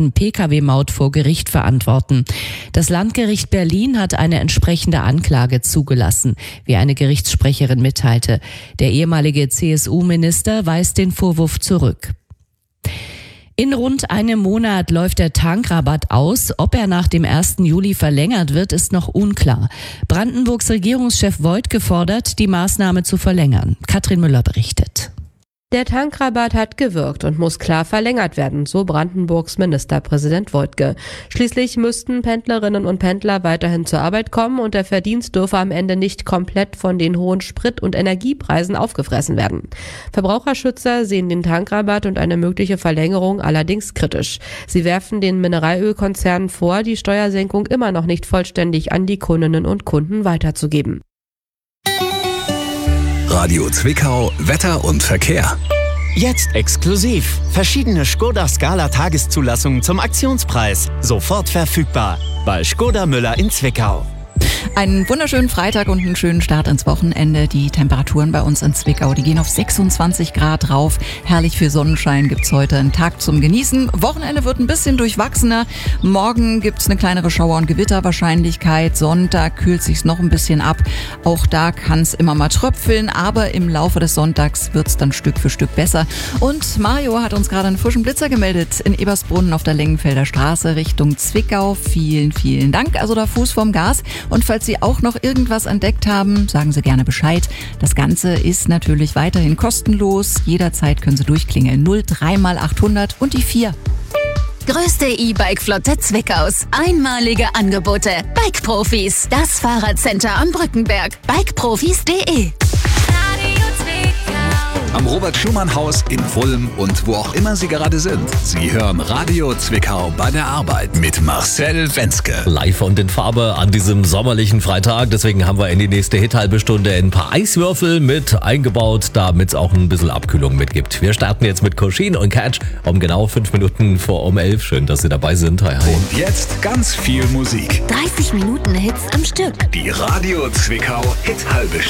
verhinderten Pkw-Maut vor Gericht verantworten. Das Landgericht Berlin hat eine entsprechende Anklage zugelassen, wie eine Gerichtssprecherin mitteilte. Der ehemalige CSU-Minister weist den Vorwurf zurück. In rund einem Monat läuft der Tankrabatt aus. Ob er nach dem 1. Juli verlängert wird, ist noch unklar. Brandenburgs Regierungschef Woidke fordert, die Maßnahme zu verlängern. Katrin Müller berichtet. Der Tankrabatt hat gewirkt und muss klar verlängert werden, so Brandenburgs Ministerpräsident Woidke. Schließlich müssten Pendlerinnen und Pendler weiterhin zur Arbeit kommen und der Verdienst dürfe am Ende nicht komplett von den hohen Sprit- und Energiepreisen aufgefressen werden. Verbraucherschützer sehen den Tankrabatt und eine mögliche Verlängerung allerdings kritisch. Sie werfen den Mineralölkonzernen vor, die Steuersenkung immer noch nicht vollständig an die Kundinnen und Kunden weiterzugeben. Radio Zwickau, Wetter und Verkehr. Jetzt exklusiv. Verschiedene Škoda Scala Tageszulassungen zum Aktionspreis. Sofort verfügbar. Bei Škoda Müller in Zwickau. Einen wunderschönen Freitag und einen schönen Start ins Wochenende. Die Temperaturen bei uns in Zwickau, die gehen auf 26 Grad rauf. Herrlich viel Sonnenschein gibt's heute, einen Tag zum Genießen. Wochenende wird ein bisschen durchwachsener. Morgen gibt's eine kleinere Schauer- und Gewitterwahrscheinlichkeit. Sonntag kühlt sich's noch ein bisschen ab. Auch da kann's immer mal tröpfeln, aber im Laufe des Sonntags wird's dann Stück für Stück besser. Und Mario hat uns gerade einen frischen Blitzer gemeldet in Ebersbrunn auf der Lengenfelder Straße Richtung Zwickau. Vielen, vielen Dank. Also da Fuß vorm Gas. Und falls Sie auch noch irgendwas entdeckt haben, sagen Sie gerne Bescheid. Das Ganze ist natürlich weiterhin kostenlos. Jederzeit können Sie durchklingeln. 03 mal 800 und die 4. Größte E-Bike-Flotte Zwickaus. Einmalige Angebote. Bike-Profis. Das Fahrradcenter am Brückenberg. Bikeprofis.de. Am Robert-Schumann-Haus in Wulm und wo auch immer Sie gerade sind. Sie hören Radio Zwickau bei der Arbeit mit Marcel Wenzke. Live und in Farbe an diesem sommerlichen Freitag. Deswegen haben wir in die nächste Hit-halbe Stunde ein paar Eiswürfel mit eingebaut, damit es auch ein bisschen Abkühlung mitgibt. Wir starten jetzt mit Koschin und Catch um genau 5 Minuten vor 11. Schön, dass Sie dabei sind. Hi, hi. Und jetzt ganz viel Musik. 30 Minuten Hits am Stück. Die Radio Zwickau Hit-halbe Stunde.